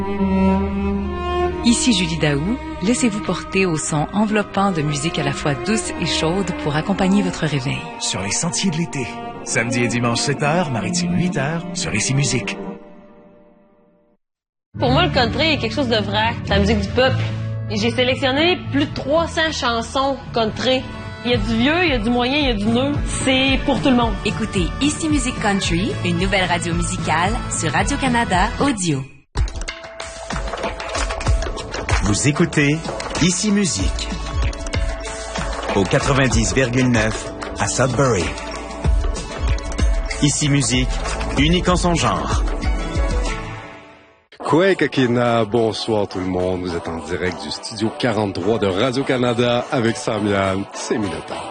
Ici Julie Daou, laissez-vous porter au son enveloppant de musique à la fois douce et chaude pour accompagner votre réveil. Sur les sentiers de l'été, samedi et dimanche 7h, maritime 8h, sur Ici Musique. Pour moi, le country est quelque chose de vrai, c'est la musique du peuple. Et j'ai sélectionné plus de 300 chansons country. Il y a du vieux, il y a du moyen, il y a du neuf. C'est pour tout le monde. Écoutez Ici Musique Country, une nouvelle radio musicale sur Radio-Canada Audio. Vous écoutez Ici Musique au 90,9 à Sudbury. Ici Musique, unique en son genre. Kwekakina, bonsoir tout le monde. Vous êtes en direct du studio 43 de Radio-Canada avec Samian. C'est Minotaur.